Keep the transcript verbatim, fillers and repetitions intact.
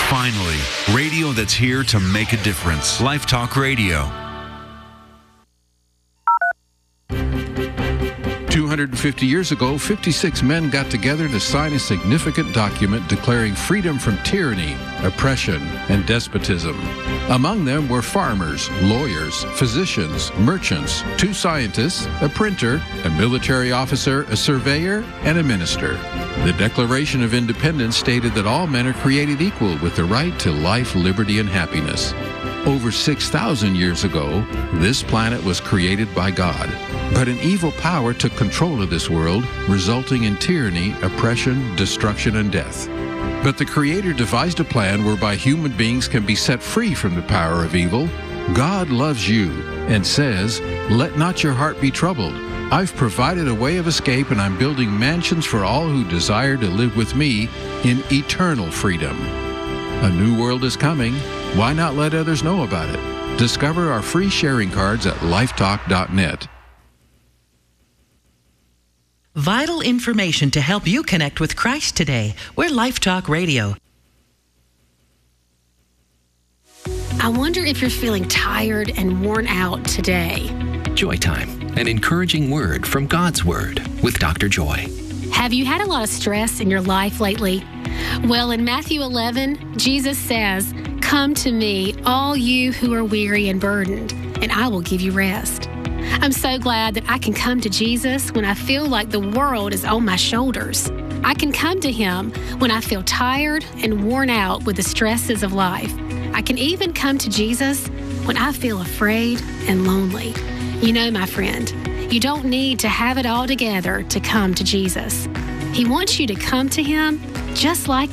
Finally, radio that's here to make a difference. Life Talk Radio. two hundred fifty years ago, fifty-six men got together to sign a significant document declaring freedom from tyranny, oppression, and despotism. Among them were farmers, lawyers, physicians, merchants, two scientists, a printer, a military officer, a surveyor, and a minister. The Declaration of Independence stated that all men are created equal with the right to life, liberty, and happiness. Over six thousand years ago, this planet was created by God. But an evil power took control of this world, resulting in tyranny, oppression, destruction, and death. But the Creator devised a plan whereby human beings can be set free from the power of evil. God loves you and says, "Let not your heart be troubled. I've provided a way of escape, and I'm building mansions for all who desire to live with me in eternal freedom." A new world is coming. Why not let others know about it? Discover our free sharing cards at lifetalk dot net. Vital information to help you connect with Christ today. We're Life Talk Radio. I wonder if you're feeling tired and worn out today. Joy Time, an encouraging word from God's Word with Doctor Joy. Have you had a lot of stress in your life lately? Well, in Matthew eleven, Jesus says, "Come to me, all you who are weary and burdened, and I will give you rest." I'm so glad that I can come to Jesus when I feel like the world is on my shoulders. I can come to Him when I feel tired and worn out with the stresses of life. I can even come to Jesus when I feel afraid and lonely. You know, my friend, you don't need to have it all together to come to Jesus. He wants you to come to Him just like